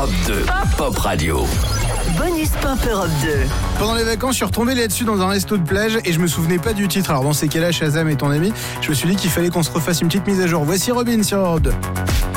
Europe 2, Pop Radio. Bonus Pop Europe 2. Pendant les vacances, je suis retombé là-dessus dans un resto de plage et je me souvenais pas du titre. Alors dans ces cas-là, Shazam est ton ami. Je me suis dit qu'il fallait qu'on se refasse une petite mise à jour. Voici Robin sur Europe 2.